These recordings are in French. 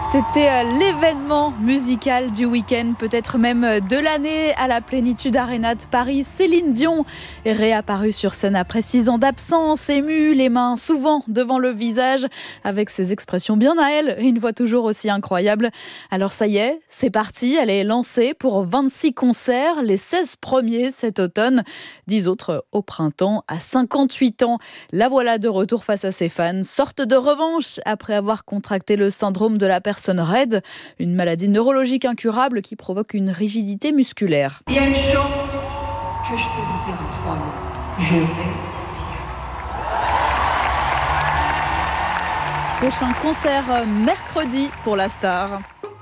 C'était l'événement musical du week-end, peut-être même de l'année à la Plénitude Arena de Paris. Céline Dion est réapparue sur scène après 6 ans d'absence, émue, les mains souvent devant le visage, avec ses expressions bien à elle et une voix toujours aussi incroyable. Alors ça y est, c'est parti, elle est lancée pour 26 concerts, les 16 premiers cet automne, 10 autres au printemps. À 58 ans, la voilà de retour face à ses fans, sorte de revanche après avoir contracté le syndrome de la personne raide, une maladie neurologique incurable qui provoque une rigidité musculaire. Il y a une chose que je peux vous dire en 3 mots. Je vais. Prochain concert mercredi pour la star.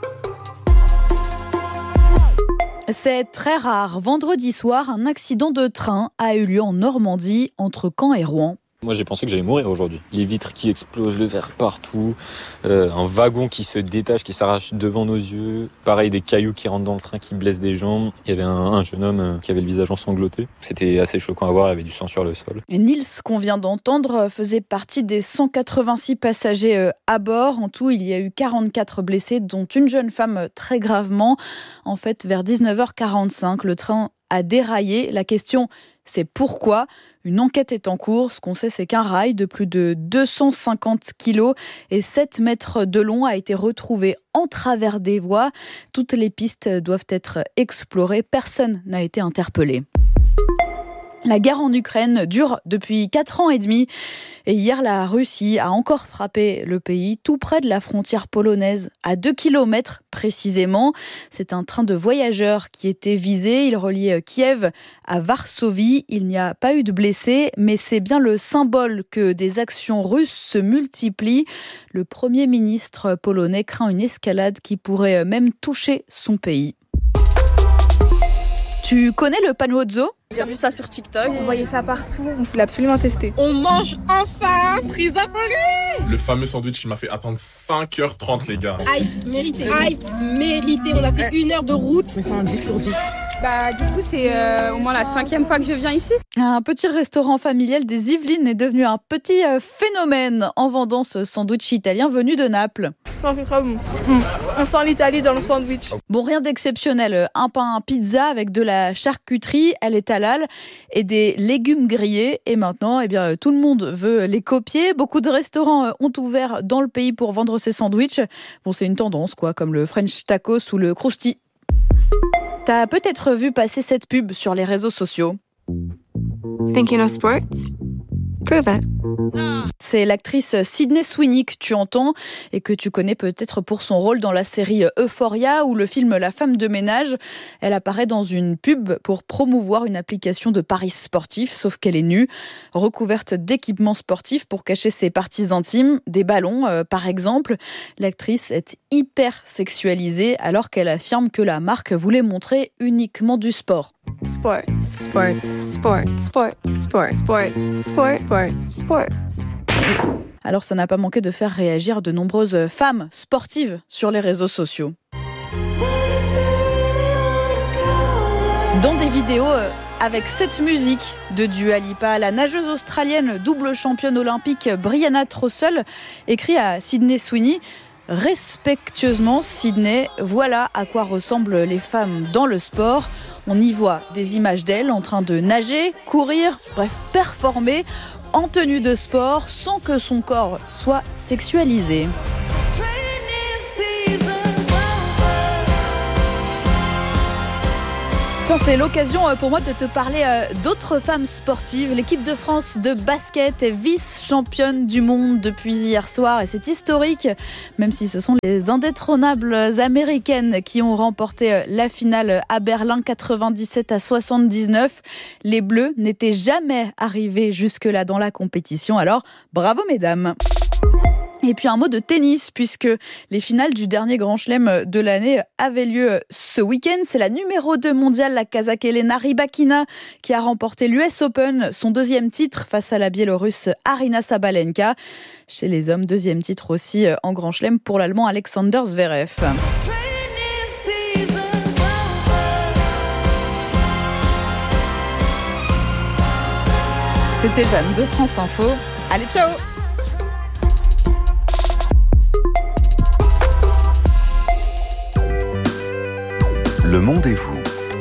C'est très rare. Vendredi soir, un accident de train a eu lieu en Normandie entre Caen et Rouen. Moi j'ai pensé que j'allais mourir aujourd'hui. Les vitres qui explosent, le verre partout, un wagon qui se détache, qui s'arrache devant nos yeux. Pareil, des cailloux qui rentrent dans le train, qui blessent des gens. Il y avait un jeune homme qui avait le visage ensanglanté. C'était assez choquant à voir, il y avait du sang sur le sol. Et Nils, qu'on vient d'entendre, faisait partie des 186 passagers à bord. En tout, il y a eu 44 blessés, dont une jeune femme très gravement. En fait, vers 19h45, le train a déraillé. La question, c'est pourquoi ? Une enquête est en cours. Ce qu'on sait, c'est qu'un rail de plus de 250 kilos et 7 mètres de long a été retrouvé en travers des voies. Toutes les pistes doivent être explorées. Personne n'a été interpellé. La guerre en Ukraine dure depuis 4 ans et demi. Et hier, la Russie a encore frappé le pays, tout près de la frontière polonaise, à 2 kilomètres précisément. C'est un train de voyageurs qui était visé. Il reliait Kiev à Varsovie. Il n'y a pas eu de blessés, mais c'est bien le symbole que des actions russes se multiplient. Le Premier ministre polonais craint une escalade qui pourrait même toucher son pays. Tu connais le panozzo ? J'ai vu ça sur TikTok. Vous voyez ça partout, on voulait absolument tester. On mange enfin prise à Paris. Le fameux sandwich qui m'a fait attendre 5h30 les gars. Hype mérité. On a fait 1 heure de route. Mais c'est un 10 sur 10. Du coup, c'est au moins la 5e fois que je viens ici. Un petit restaurant familial des Yvelines est devenu un petit phénomène en vendant ce sandwich italien venu de Naples. Ça fait très bon. On sent l'Italie dans le sandwich. Bon, rien d'exceptionnel. Un pain pizza avec de la charcuterie, elle est halal, et des légumes grillés. Et maintenant, tout le monde veut les copier. Beaucoup de restaurants ont ouvert dans le pays pour vendre ces sandwichs. Bon, c'est une tendance, quoi, comme le French tacos ou le Krusty. T'as peut-être vu passer cette pub sur les réseaux sociaux. Thinking of sports? Prove it. C'est l'actrice Sydney Sweeney que tu entends et que tu connais peut-être pour son rôle dans la série Euphoria ou le film La femme de ménage. Elle apparaît dans une pub pour promouvoir une application de paris sportifs, sauf qu'elle est nue, recouverte d'équipements sportifs pour cacher ses parties intimes, des ballons par exemple. L'actrice est hyper sexualisée alors qu'elle affirme que la marque voulait montrer uniquement du sport. Sports, sports, sports, sports, sports, sports, sports, sports, sports. Alors ça n'a pas manqué de faire réagir de nombreuses femmes sportives sur les réseaux sociaux. Dans des vidéos avec cette musique de Dua Lipa, la nageuse australienne double championne olympique Brianna Trossel écrit à Sydney Sweeney: respectueusement Sydney, voilà à quoi ressemblent les femmes dans le sport. On y voit des images d'elles en train de nager, courir, bref, performer en tenue de sport sans que son corps soit sexualisé. Tiens, c'est l'occasion pour moi de te parler d'autres femmes sportives. L'équipe de France de basket est vice-championne du monde depuis hier soir et c'est historique, même si ce sont les indétrônables américaines qui ont remporté la finale à Berlin 97-79. Les Bleus n'étaient jamais arrivés jusque-là dans la compétition, alors bravo mesdames. Et puis un mot de tennis, puisque les finales du dernier Grand Chelem de l'année avaient lieu ce week-end. C'est la numéro 2 mondiale, la Kazakh Elena Rybakina, qui a remporté l'US Open, son 2e titre face à la Biélorusse Aryna Sabalenka. Chez les hommes, 2e titre aussi en Grand Chelem pour l'Allemand Alexander Zverev. C'était Jeanne de France Info. Allez, ciao! Le monde et vous.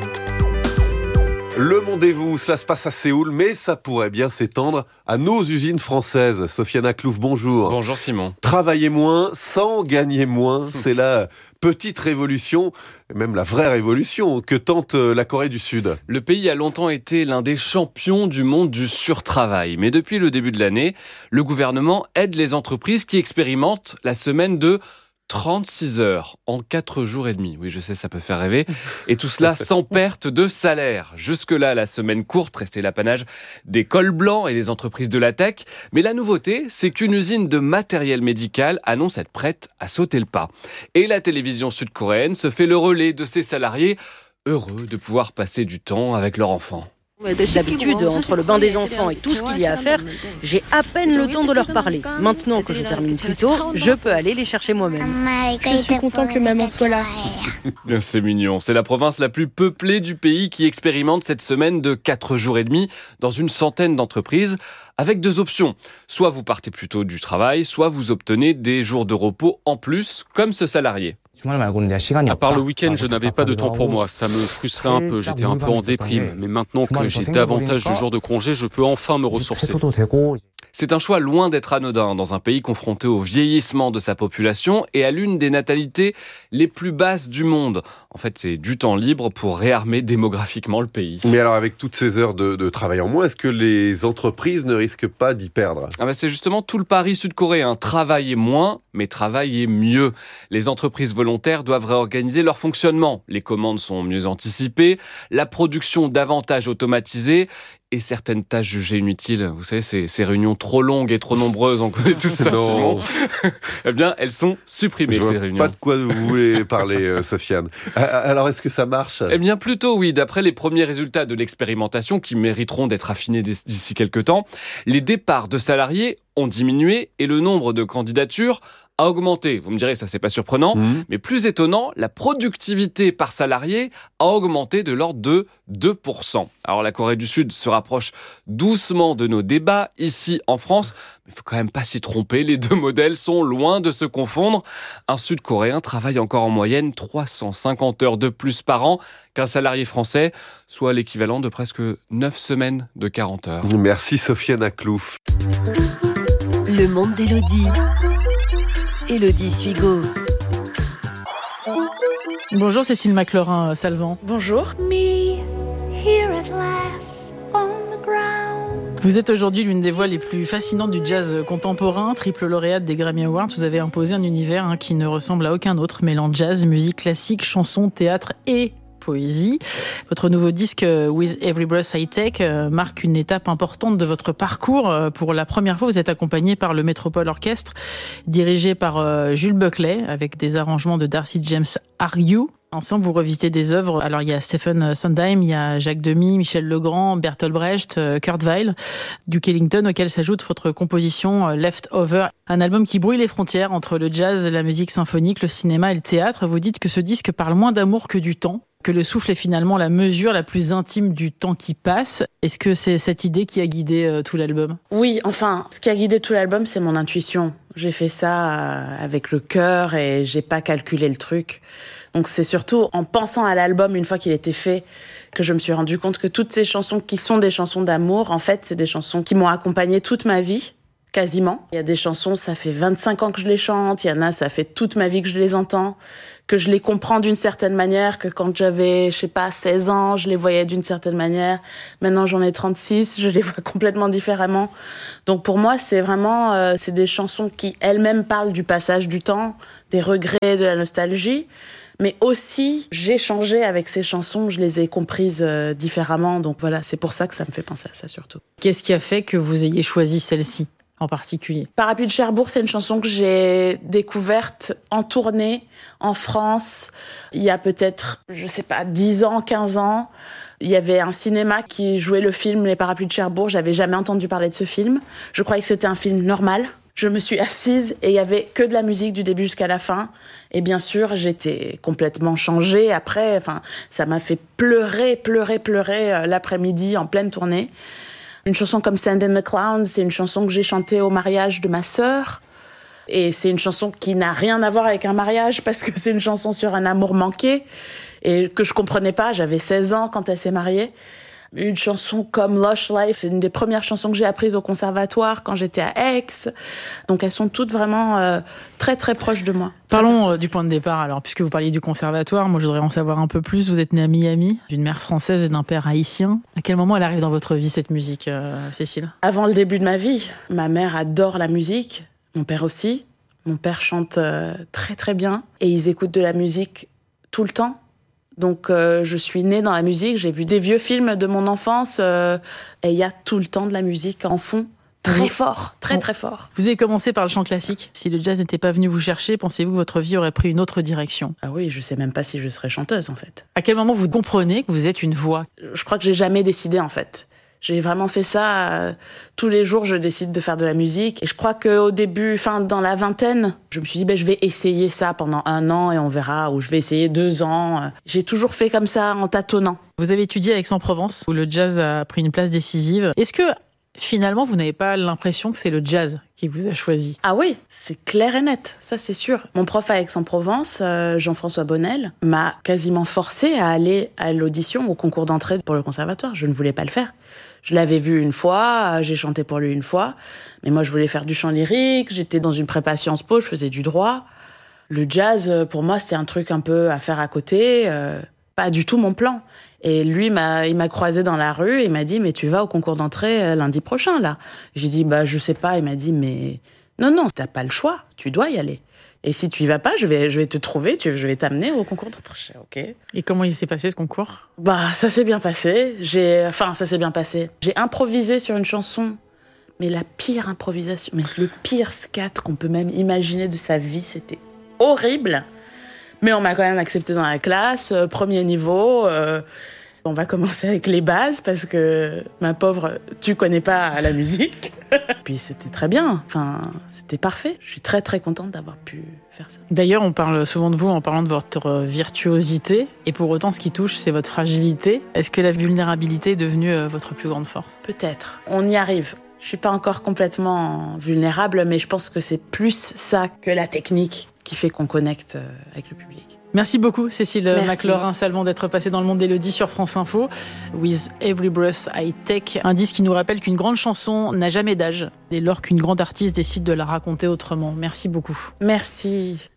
Le monde et vous, cela se passe à Séoul, mais ça pourrait bien s'étendre à nos usines françaises. Sofiane Aklouf, bonjour. Bonjour Simon. Travailler moins sans gagner moins, c'est la petite révolution, même la vraie révolution, que tente la Corée du Sud. Le pays a longtemps été l'un des champions du monde du surtravail. Mais depuis le début de l'année, le gouvernement aide les entreprises qui expérimentent la semaine de 36 heures en 4 jours et demi. Oui, je sais, ça peut faire rêver. Et tout cela sans perte de salaire. Jusque-là, la semaine courte restait l'apanage des cols blancs et des entreprises de la tech. Mais la nouveauté, c'est qu'une usine de matériel médical annonce être prête à sauter le pas. Et la télévision sud-coréenne se fait le relais de ses salariés, heureux de pouvoir passer du temps avec leurs enfants. D'habitude, entre le bain des enfants et tout ce qu'il y a à faire, j'ai à peine le temps de leur parler. Maintenant que je termine plus tôt, je peux aller les chercher moi-même. Je suis content que maman soit là. C'est mignon. C'est la province la plus peuplée du pays qui expérimente cette semaine de 4 jours et demi dans une centaine d'entreprises avec 2 options. Soit vous partez plus tôt du travail, soit vous obtenez des jours de repos en plus, comme ce salarié. À part le week-end, je n'avais pas de temps pour moi. Ça me frustrait un peu, j'étais un peu en déprime. Mais maintenant que j'ai davantage de jours de congé, je peux enfin me ressourcer. C'est un choix loin d'être anodin dans un pays confronté au vieillissement de sa population et à l'une des natalités les plus basses du monde. En fait, c'est du temps libre pour réarmer démographiquement le pays. Mais alors, avec toutes ces heures de travail en moins, est-ce que les entreprises ne risquent pas d'y perdre ? C'est justement tout le pari sud-coréen. Travailler moins, mais travailler mieux. Les entreprises volontaires doivent réorganiser leur fonctionnement. Les commandes sont mieux anticipées, la production davantage automatisée et certaines tâches jugées inutiles. Vous savez, ces réunions trop longues et trop nombreuses, on connaît tout ça. Non. Eh bien, elles sont supprimées, ces réunions. Pas de quoi vous voulez parler, Sofiane. Alors, est-ce que ça marche ? Eh bien, plutôt oui. D'après les premiers résultats de l'expérimentation, qui mériteront d'être affinés d'ici quelques temps, les départs de salariés ont diminué et le nombre de candidatures a augmenté. Vous me direz, ça c'est pas surprenant, mais plus étonnant, la productivité par salarié a augmenté de l'ordre de 2%. Alors la Corée du Sud se rapproche doucement de nos débats ici en France, mais il faut quand même pas s'y tromper, les deux modèles sont loin de se confondre. Un Sud-Coréen travaille encore en moyenne 350 heures de plus par an qu'un salarié français, soit l'équivalent de presque 9 semaines de 40 heures. Merci Sofiane Aklouf. Le monde d'Élodie. Élodie Suigo. Bonjour Cécile McLaurin-Salvant. Bonjour. Vous êtes aujourd'hui l'une des voix les plus fascinantes du jazz contemporain, triple lauréate des Grammy Awards. Vous avez imposé un univers qui ne ressemble à aucun autre, mêlant jazz, musique classique, chanson, théâtre et poésie. Votre nouveau disque With Every Breath I Take marque une étape importante de votre parcours. Pour la première fois, vous êtes accompagné par le Metropole Orchestre, dirigé par Jules Buckley, avec des arrangements de Darcy James Argue. Ensemble, vous revisitez des œuvres. Alors, il y a Stephen Sondheim, il y a Jacques Demy, Michel Legrand, Bertolt Brecht, Kurt Weill, Duke Ellington, auquel s'ajoute votre composition Leftover, un album qui brouille les frontières entre le jazz, la musique symphonique, le cinéma et le théâtre. Vous dites que ce disque parle moins d'amour que du temps, que le souffle est finalement la mesure la plus intime du temps qui passe. Est-ce que c'est cette idée qui a guidé tout l'album ? Oui, enfin, ce qui a guidé tout l'album, c'est mon intuition. J'ai fait ça avec le cœur et j'ai pas calculé le truc. Donc c'est surtout en pensant à l'album une fois qu'il était fait que je me suis rendu compte que toutes ces chansons qui sont des chansons d'amour, en fait, c'est des chansons qui m'ont accompagnée toute ma vie, quasiment. Il y a des chansons, ça fait 25 ans que je les chante, il y en a, ça fait toute ma vie que je les entends, que je les comprends d'une certaine manière, que quand j'avais, 16 ans, je les voyais d'une certaine manière. Maintenant, j'en ai 36, je les vois complètement différemment. Donc pour moi, c'est vraiment, c'est des chansons qui elles-mêmes parlent du passage du temps, des regrets, de la nostalgie. Mais aussi, j'ai changé avec ces chansons, je les ai comprises différemment. Donc voilà, c'est pour ça que ça me fait penser à ça surtout. Qu'est-ce qui a fait que vous ayez choisi celle-ci en particulier ? Parapluie de Cherbourg, c'est une chanson que j'ai découverte en tournée en France il y a peut-être, 10 ans, 15 ans. Il y avait un cinéma qui jouait le film Les Parapluies de Cherbourg. J'avais jamais entendu parler de ce film. Je croyais que c'était un film normal. Je me suis assise et il y avait que de la musique du début jusqu'à la fin. Et bien sûr, j'étais complètement changée. Après, ça m'a fait pleurer l'après-midi en pleine tournée. Une chanson comme Sand and the Clowns, c'est une chanson que j'ai chantée au mariage de ma sœur. Et c'est une chanson qui n'a rien à voir avec un mariage parce que c'est une chanson sur un amour manqué. et que je comprenais pas. J'avais 16 ans quand elle s'est mariée. Une chanson comme Lush Life, c'est une des premières chansons que j'ai apprises au conservatoire quand j'étais à Aix. Donc elles sont toutes vraiment très très proches de moi. Parlons du point de départ alors, puisque vous parliez du conservatoire, moi je voudrais en savoir un peu plus. Vous êtes née à Miami, d'une mère française et d'un père haïtien. À quel moment elle arrive dans votre vie cette musique, Cécile ? Avant le début de ma vie, ma mère adore la musique, mon père aussi. Mon père chante très très bien et ils écoutent de la musique tout le temps. Donc je suis née dans la musique, j'ai vu des vieux films de mon enfance et il y a tout le temps de la musique en fond. Très fort, très très fort. Vous avez commencé par le chant classique. Si le jazz n'était pas venu vous chercher, pensez-vous que votre vie aurait pris une autre direction ? Ah oui, je sais même pas si je serais chanteuse en fait. À quel moment vous comprenez que vous êtes une voix ? Je crois que j'ai jamais décidé en fait. J'ai vraiment fait ça, tous les jours je décide de faire de la musique. Et je crois qu'au début, dans la vingtaine, je me suis dit je vais essayer ça pendant 1 an et on verra, ou je vais essayer 2 ans. J'ai toujours fait comme ça en tâtonnant. Vous avez étudié à Aix-en-Provence où le jazz a pris une place décisive. Est-ce que finalement vous n'avez pas l'impression que c'est le jazz qui vous a choisi ? Ah oui, c'est clair et net, ça c'est sûr. Mon prof à Aix-en-Provence, Jean-François Bonnel, m'a quasiment forcé à aller à l'audition au concours d'entrée pour le conservatoire. Je ne voulais pas le faire. Je l'avais vu une fois, j'ai chanté pour lui une fois, mais moi je voulais faire du chant lyrique, j'étais dans une prépa Sciences Po, je faisais du droit. Le jazz, pour moi, c'était un truc un peu à faire à côté, pas du tout mon plan. Et lui, il m'a croisé dans la rue, et il m'a dit « Mais tu vas au concours d'entrée lundi prochain, là ?» J'ai dit « Je sais pas ». Il m'a dit « Mais non, t'as pas le choix, tu dois y aller. Et si tu y vas pas, je vais te trouver, je vais t'amener au concours d'entrée. » Ok. Et comment il s'est passé ce concours ? Ça s'est bien passé. Ça s'est bien passé. J'ai improvisé sur une chanson, mais la pire improvisation, mais le pire scat qu'on peut même imaginer de sa vie, c'était horrible. Mais on m'a quand même accepté dans la classe, premier niveau. On va commencer avec les bases parce que, ma pauvre, tu connais pas la musique. Puis c'était très bien, c'était parfait. Je suis très très contente d'avoir pu faire ça. D'ailleurs, on parle souvent de vous en parlant de votre virtuosité. Et pour autant, ce qui touche, c'est votre fragilité. Est-ce que la vulnérabilité est devenue votre plus grande force ? Peut-être. On y arrive. Je suis pas encore complètement vulnérable, mais je pense que c'est plus ça que la technique qui fait qu'on connecte avec le public. Merci beaucoup, Cécile McLaurin-Salvant, d'être passée dans le monde d'Élodie sur France Info. With Every Breath I Take, un disque qui nous rappelle qu'une grande chanson n'a jamais d'âge, dès lors qu'une grande artiste décide de la raconter autrement. Merci beaucoup. Merci.